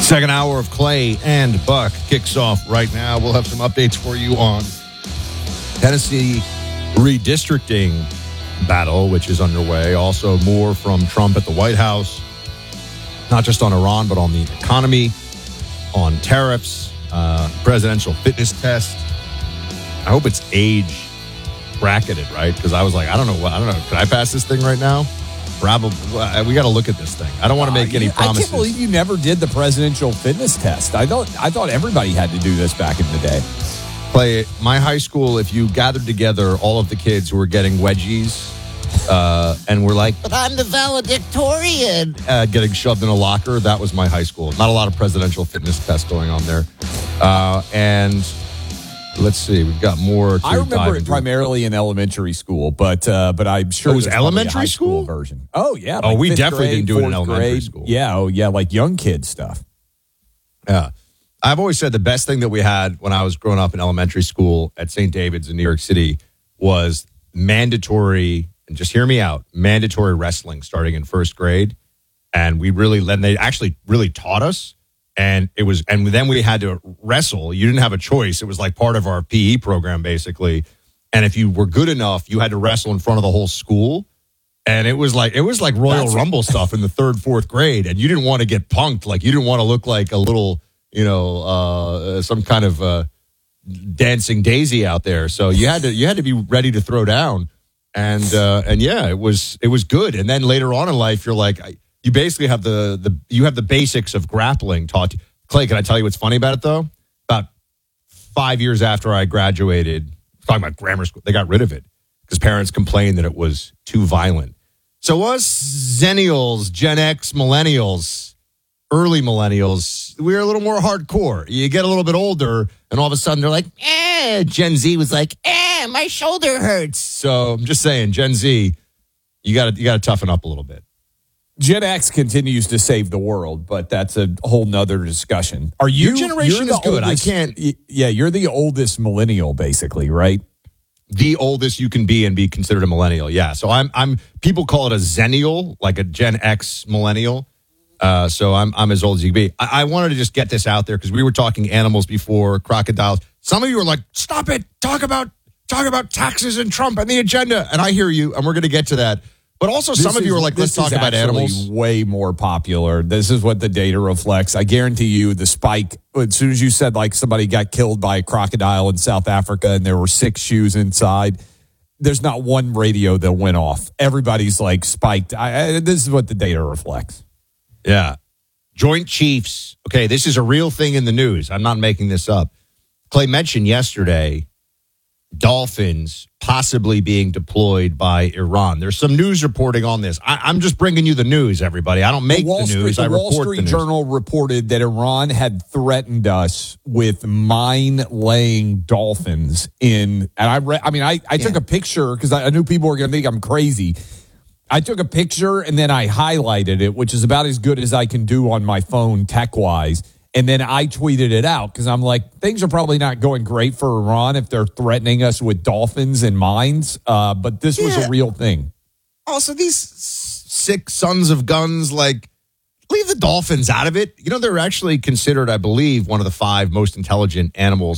Second hour of Clay and Buck kicks off right now. We'll have some updates for you on Tennessee redistricting battle, which is underway. Also, more from Trump at the White House, not just on Iran, but on the economy, on tariffs, presidential fitness test. I hope it's age bracketed, right? Because I was like, I don't know. Can I pass this thing right now? Probably. We got to look at this thing. I don't want to make any promises. I can't believe you never did the presidential fitness test. I thought everybody had to do this back in the day. Clay, my high school, if you gathered together all of the kids who were getting wedgies and were like, but I'm the valedictorian, getting shoved in a locker, that was my high school. Not a lot of presidential fitness tests going on there. And let's see, we've got more. I remember it primarily in elementary school, but I'm sure it was elementary high school version. Oh yeah. Like we definitely didn't do it in elementary school. Yeah. Oh yeah. Like young kid stuff. Yeah. I've always said the best thing that we had when I was growing up in elementary school at St. David's in New York City was mandatory, and just hear me out, mandatory wrestling starting in first grade. And they actually really taught us. And then we had to wrestle. You didn't have a choice. It was like part of our PE program, basically. And if you were good enough, you had to wrestle in front of the whole school. And it was like Royal Rumble stuff in the third, fourth grade. And you didn't want to get punked. Like you didn't want to look like a little, some kind of dancing daisy out there. So you had to be ready to throw down. And yeah, it was good. And then later on in life, you're like, you basically have the basics of grappling taught. Clay, can I tell you what's funny about it though? About 5 years after I graduated, talking about grammar school, they got rid of it because parents complained that it was too violent. So us Zennials, Gen X, Millennials, early Millennials, we're a little more hardcore. You get a little bit older, and all of a sudden they're like, Gen Z was like, my shoulder hurts. So I'm just saying, Gen Z, you got to toughen up a little bit. Gen X continues to save the world, but that's a whole nother discussion. Your generation is good. Oldest, I can't. Yeah, you're the oldest millennial, basically, right? The oldest you can be and be considered a millennial. Yeah. So I'm. People call it a Zennial, like a Gen X millennial. So I'm as old as you can be. I wanted to just get this out there because we were talking animals before, crocodiles. Some of you are like, stop it. Talk about taxes and Trump and the agenda. And I hear you, and we're going to get to that. But also some of you are like, let's talk about animals. Way more popular. This is what the data reflects. I guarantee you the spike, as soon as you said like somebody got killed by a crocodile in South Africa and there were 6 shoes inside, there's not one radio that went off. Everybody's like spiked. This is what the data reflects. Yeah. Joint Chiefs. Okay, this is a real thing in the news. I'm not making this up. Clay mentioned yesterday dolphins possibly being deployed by Iran. There's some news reporting on this. I'm just bringing you the news, everybody. I don't make the news. I report the news. The Wall Street Journal reported that Iran had threatened us with mine-laying dolphins in, and I took a picture because I knew people were going to think I'm crazy. I took a picture and then I highlighted it, which is about as good as I can do on my phone tech-wise. And then I tweeted it out because I'm like, things are probably not going great for Iran if they're threatening us with dolphins and mines. But this was a real thing. Also, these sick sons of guns, like, leave the dolphins out of it. You know, they're actually considered, I believe, one of the 5 most intelligent animals